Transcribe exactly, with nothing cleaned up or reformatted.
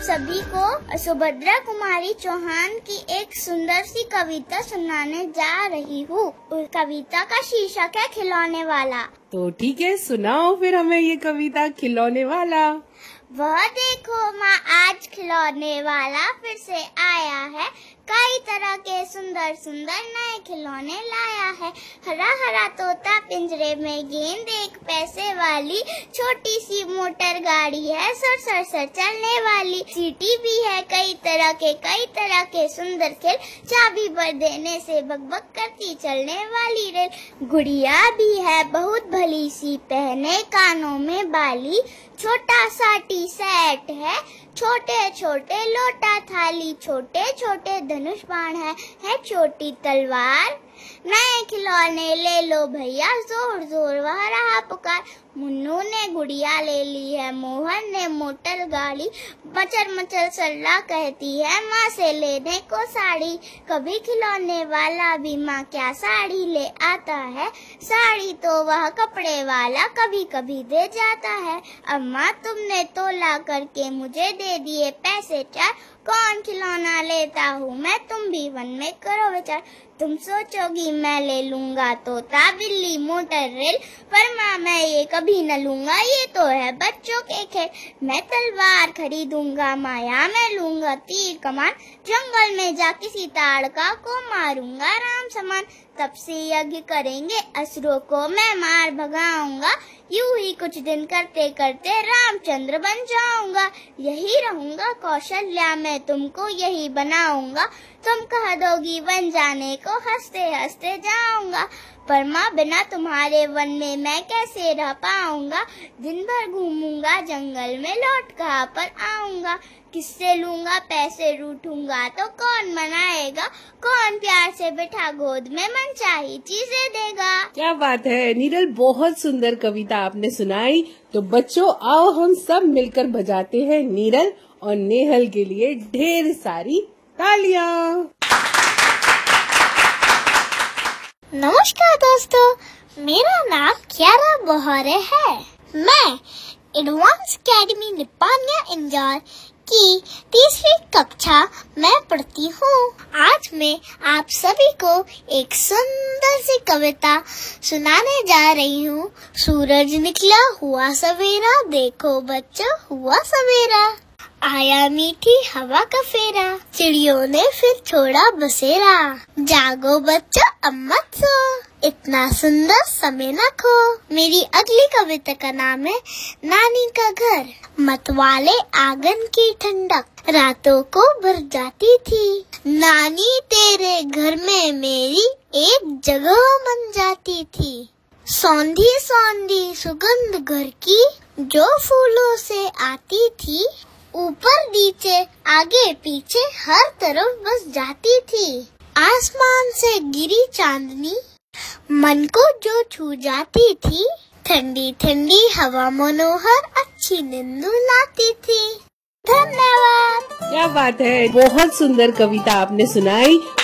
सभी को सुभद्रा कुमारी चौहान की एक सुंदर सी कविता सुनाने जा रही हूँ। कविता का शीर्षक है खिलौने वाला। तो ठीक है, सुनाओ फिर हमें ये कविता खिलौने वाला। वह देखो माँ आज खिलौने वाला फिर से आया है, कई तरह के सुंदर सुंदर नए खिलौने लाया है। हरा हरा तोता पिंजरे में गेंद, एक पैसे वाली छोटी सी मोटर गाड़ी है सर सर सर चलने वाली। सीटी भी है कई तरह के कई तरह के सुंदर खेल, चाबी भर देने से बकबक करती चलने वाली रेल। गुड़िया भी है बहुत भली सी, पहने कानों में बाली, छोटा सा टी सेट है, छोटे छोटे लोटा थाली, छोटे छोटे धनुष बाण है, है छोटी तलवार। नए खिलौने ले लो भैया जोर जोर वह रहा पुकार। मुन्नू ने गुड़िया ले ली है, मोहन ने मोटर गाड़ी, मचर मचर सल्ला कहती है माँ से लेने को साड़ी। कभी खिलौने वाला भी माँ क्या साड़ी ले आता है, साड़ी तो वह कपड़े वाला कभी कभी दे जाता है। अम्मा तुमने तो ला करके मुझे दे दिए पैसे चार, कौन खिलौना लेता हूँ मैं तुम भी वन में करो विचार। तुम सोचोगी मैं ले लूंगा तोता बिल्ली मोटर रेल, पर माँ मैं ये कभी न लूंगा, ये तो है बच्चों के खेल। मैं तलवार खरीदूंगा माया मैं लूंगा तीर कमान, जंगल में जा किसी ताड़का को मारूंगा राम समान। तब से यज्ञ करेंगे असुरों को मैं मार भगाऊंगा, यूं ही कुछ दिन करते करते रामचंद्र बन जाऊंगा। यही रहूंगा कौशल्या मैं तुमको यही बनाऊंगा, तुम कह दोगी वन जाने को हंसते हंसते जाऊंगा। पर माँ बिना तुम्हारे वन में मैं कैसे रह पाऊंगा, दिन भर घूमूंगा जंगल में लौट कहाँ पर आऊंगा। किससे लूंगा पैसे रूठूंगा तो कौन मनाएगा, कौन प्यार से बैठा गोद में मनचाही चीजें देगा। क्या बात है नीरल, बहुत सुंदर कविता आपने सुनाई। तो बच्चों आओ हम सब मिलकर बजाते हैं नीरल और नेहल के लिए ढेर सारी तालियां। नमस्कार दोस्तों, मेरा नाम क्यारा बोहरे है। मैं एडवांस अकेडमी निपानिया इंदौर की तीसरी कक्षा में पढ़ती हूँ। आज मैं आप सभी को एक सुंदर सी कविता सुनाने जा रही हूँ। सूरज निकला हुआ सवेरा, देखो बच्चों हुआ सवेरा, आया मीठी हवा का फेरा, चिड़ियों ने फिर छोड़ा बसेरा। जागो बच्चों अब मत सो, इतना सुंदर समय न खो। मेरी अगली कविता का नाम है नानी का घर। मतवाले आंगन की ठंडक रातों को भर जाती थी, नानी तेरे घर में मेरी एक जगह बन जाती थी। सौंधी सौंधी सुगंध घर की जो फूलों से आती थी, ऊपर नीचे आगे पीछे हर तरफ बस जाती थी। आसमान से गिरी चांदनी मन को जो छू जाती थी, ठंडी ठंडी हवा मनोहर अच्छी नींद लाती थी। धन्यवाद। क्या बात है, बहुत सुंदर कविता आपने सुनाई।